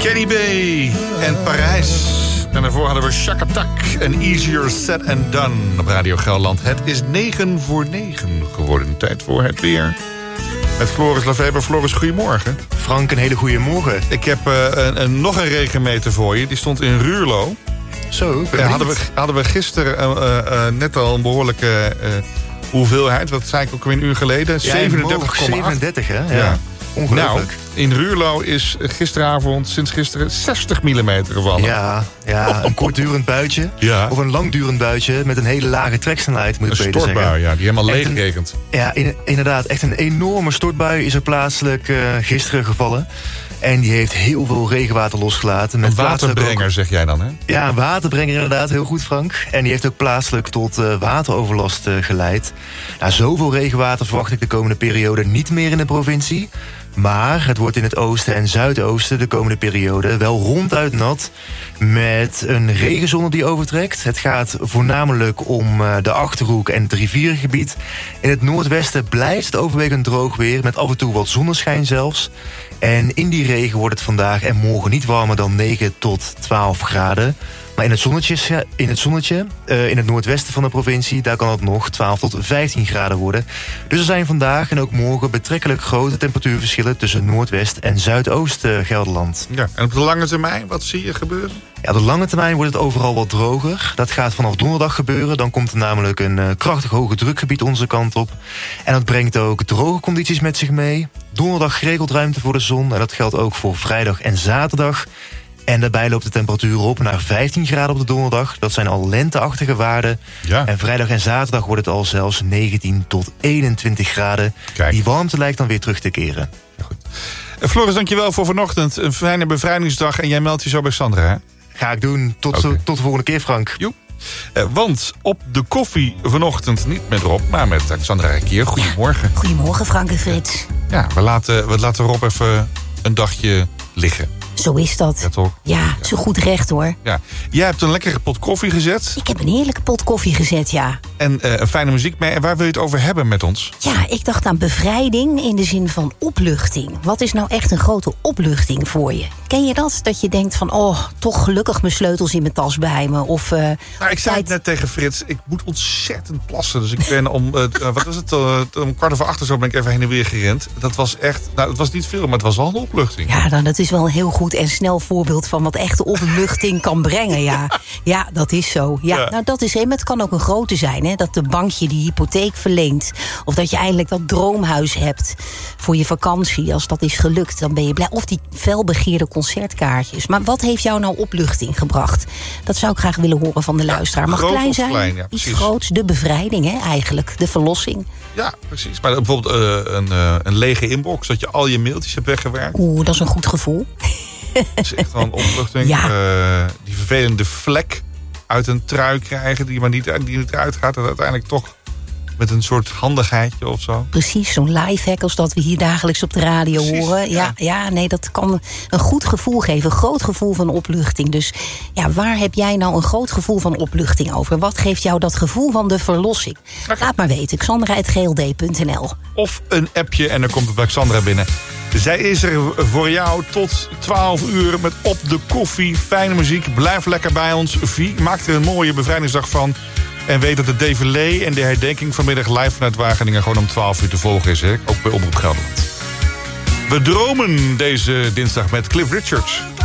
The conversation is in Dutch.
Kenny B en Parijs. En daarvoor hadden we Chaka Tak en Easier Said and Done op Radio Gelderland. Het is 9:09 geworden. Tijd voor het weer. Met Floris Lefeber. Floris, goedemorgen. Frank, een hele goede morgen. Ik heb nog een regenmeter voor je. Die stond in Ruurlo. Zo, hadden we gisteren net al een behoorlijke hoeveelheid. Wat zei ik ook weer een uur geleden? 37,8. 37, hè? Ja. Ongelooflijk. Nou, in Ruurlo is gisteravond, sinds gisteren, 60 mm gevallen. Ja, een kortdurend buitje. Ja. Of een langdurend buitje met een hele lage treksnelheid, moet ik beter zeggen. Een stortbui, ja, die helemaal leeg regent. Ja, inderdaad. Echt een enorme stortbui is er plaatselijk gisteren gevallen. En die heeft heel veel regenwater losgelaten. Met een waterbrenger, ook, zeg jij dan, hè? Ja, een waterbrenger inderdaad. Heel goed, Frank. En die heeft ook plaatselijk tot wateroverlast geleid. Nou, zoveel regenwater verwacht ik de komende periode niet meer in de provincie. Maar het wordt in het oosten en zuidoosten de komende periode wel ronduit nat. Met een regenzone die overtrekt. Het gaat voornamelijk om de Achterhoek en het rivierengebied. In het noordwesten blijft het overwegend droog weer. Met af en toe wat zonneschijn zelfs. En in die regen wordt het vandaag en morgen niet warmer dan 9 tot 12 graden. Maar in het zonnetje, in het noordwesten van de provincie, daar kan het nog 12 tot 15 graden worden. Dus er zijn vandaag en ook morgen betrekkelijk grote temperatuurverschillen tussen Noordwest en Zuidoost Gelderland. Ja, en op de lange termijn, wat zie je gebeuren? Ja, op de lange termijn wordt het overal wat droger. Dat gaat vanaf donderdag gebeuren. Dan komt er namelijk een krachtig hoge drukgebied onze kant op. En dat brengt ook droge condities met zich mee. Donderdag geregeld ruimte voor de zon. En dat geldt ook voor vrijdag en zaterdag. En daarbij loopt de temperatuur op naar 15 graden op de donderdag. Dat zijn al lenteachtige waarden. Ja. En vrijdag en zaterdag wordt het al zelfs 19 tot 21 graden. Kijk. Die warmte lijkt dan weer terug te keren. Ja, goed. Floris, dankjewel voor vanochtend. Een fijne bevrijdingsdag en jij meldt je zo bij Sandra, hè? Ga ik doen. Tot de volgende keer, Frank. Joep. Want op de koffie vanochtend niet met Rob, maar met Sandra Rekier. Goedemorgen. Goedemorgen, Frank en Frits. Ja, we laten Rob even een dagje liggen. Zo is dat. Ja, toch? Ja, zo goed recht, hoor. Ja. Jij hebt een lekkere pot koffie gezet. Ik heb een heerlijke pot koffie gezet, ja. En een fijne muziek mee. En waar wil je het over hebben met ons? Ja, ik dacht aan bevrijding in de zin van opluchting. Wat is nou echt een grote opluchting voor je? Ken je dat? Dat je denkt van, toch gelukkig mijn sleutels in mijn tas bij me. Of, ik zei het net tegen Frits, ik moet ontzettend plassen. Dus ik ben om 7:15 zo ben ik even heen en weer gerend. Dat was echt, het was niet veel, maar het was wel een opluchting. Ja, dan, dat is wel een heel goed en snel voorbeeld van wat echte opluchting kan brengen, ja. Ja, dat is zo. Ja. Nou, dat is maar het kan ook een grote zijn, hè. Dat de bank je die hypotheek verleent. Of dat je eindelijk dat droomhuis hebt voor je vakantie. Als dat is gelukt, dan ben je blij. Of die felbegeerde concertkaartjes. Maar wat heeft jou nou opluchting gebracht? Dat zou ik graag willen horen van de luisteraar. Mag klein zijn? Klein, iets groots. De bevrijding, hè, eigenlijk. De verlossing. Ja, precies. Maar bijvoorbeeld een lege inbox, dat je al je mailtjes hebt weggewerkt. Oeh, dat is een goed gevoel. Dat is echt wel een opluchting. Ja. Die vervelende vlek uit een trui krijgen die niet eruit gaat. En uiteindelijk toch met een soort handigheidje of zo. Precies, zo'n lifehack als dat we hier dagelijks op de radio horen. Ja, nee, dat kan een goed gevoel geven. Een groot gevoel van opluchting. Dus ja, waar heb jij nou een groot gevoel van opluchting over? Wat geeft jou dat gevoel van de verlossing? Laat maar weten. Xandra@gld.nl. Of een appje en dan komt het bij Xandra binnen. Zij is er voor jou tot 12 uur met op de koffie. Fijne muziek. Blijf lekker bij ons. Maak er een mooie bevrijdingsdag van. En weet dat de défilé en de herdenking vanmiddag live vanuit Wageningen gewoon om 12 uur te volgen is. Hè? Ook bij Omroep Gelderland. We dromen deze dinsdag met Cliff Richards.